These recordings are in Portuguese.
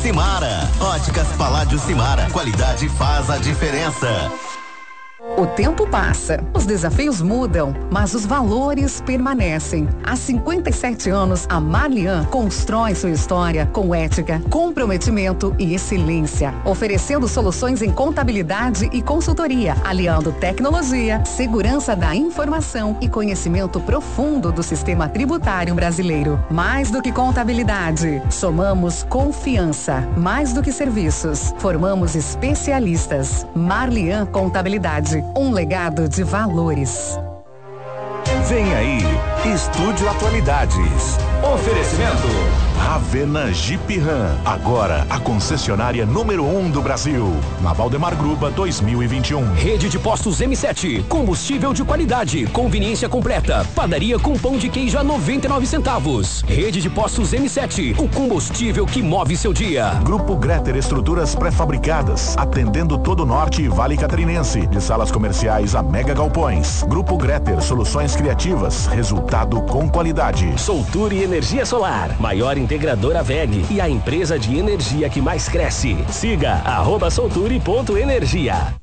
Simara. Óticas Paládio Simara. Qualidade faz a diferença. O tempo passa, os desafios mudam, mas os valores permanecem. Há 57 anos, a Marlian constrói sua história com ética, comprometimento e excelência, oferecendo soluções em contabilidade e consultoria, aliando tecnologia, segurança da informação e conhecimento profundo do sistema tributário brasileiro. Mais do que contabilidade, somamos confiança. Mais do que serviços, formamos especialistas. Marlian Contabilidade. Um legado de valores. Vem aí, Estúdio Atualidades. Oferecimento Ravena Jeep Ram, agora a concessionária número 1 do Brasil. Na Valdemar Gruba 2021. Rede de Postos M7, combustível de qualidade, conveniência completa, padaria com pão de queijo a 99 centavos. Rede de Postos M7, o combustível que move seu dia. Grupo Greter Estruturas Pré-fabricadas, atendendo todo o norte e Vale Catarinense, de salas comerciais a mega galpões. Grupo Greter Soluções Criativas, resultado com qualidade. Solture Energia Solar, maior integradora WEG e a empresa de energia que mais cresce. Siga @solture.energia.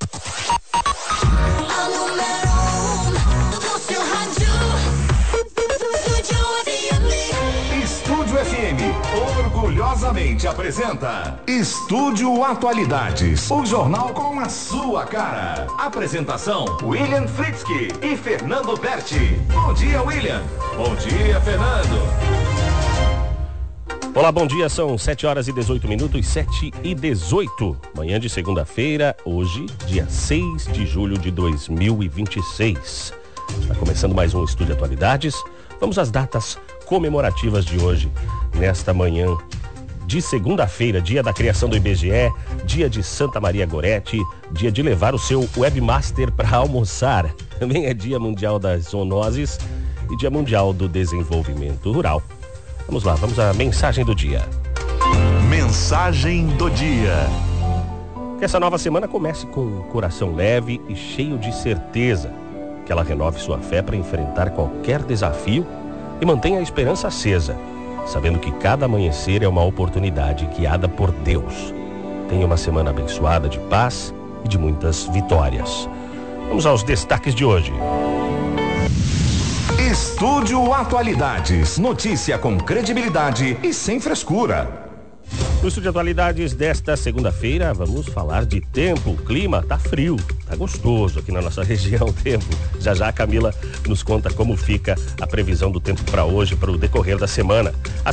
Estúdio FM orgulhosamente apresenta Estúdio Atualidades, o jornal com a sua cara. Apresentação: William Fritzky e Fernando Berti. Bom dia, William. Bom dia, Fernando. Olá, bom dia, são 7h18, 7h18. Manhã de segunda-feira, hoje, dia 6 de julho de 2026. Está começando mais um Estúdio Atualidades. Vamos às datas comemorativas de hoje, nesta manhã de segunda-feira, dia da criação do IBGE, dia de Santa Maria Gorete, dia de levar o seu webmaster para almoçar. Também é dia mundial das zoonoses e dia mundial do desenvolvimento rural. Vamos lá, vamos à mensagem do dia. Mensagem do dia. Que essa nova semana comece com um coração leve e cheio de certeza. Que ela renove sua fé para enfrentar qualquer desafio e mantenha a esperança acesa, sabendo que cada amanhecer é uma oportunidade guiada por Deus. Tenha uma semana abençoada de paz e de muitas vitórias. Vamos aos destaques de hoje. Estúdio Atualidades. Notícia com credibilidade e sem frescura. No Estúdio Atualidades desta segunda-feira, vamos falar de tempo. O clima tá frio, tá gostoso aqui na nossa região o tempo. Já já a Camila nos conta como fica a previsão do tempo para hoje, para o decorrer da semana.